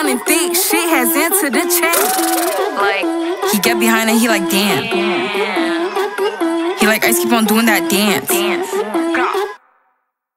and thick shit has entered the chat. Like, he get behind and he like, damn. He like, Ice keep on doing that dance.